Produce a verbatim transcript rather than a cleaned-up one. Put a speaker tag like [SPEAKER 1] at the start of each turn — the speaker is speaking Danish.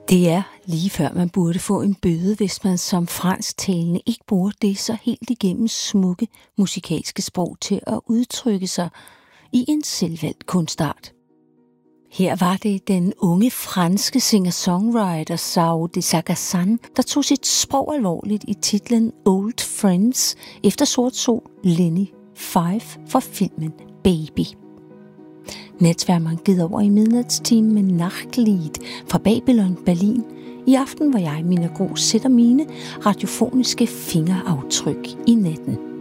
[SPEAKER 1] Det er lige før man burde få en bøde, hvis man som fransktalende ikke bruger det så helt igennem smukke musikalske sprog til at udtrykke sig i en selvvalgt kunstart. Her var det den unge franske singer-songwriter Sao de Sagazan, der tog sit sprog alvorligt i titlen Old Friends efter Sort Sol Lenny Five for filmen Baby. Natsværmeren givet over i midnatstimen med Nachtlied fra Babylon, Berlin. I aften, hvor jeg, Mina Gros, sætter mine radiofoniske fingeraftryk i natten.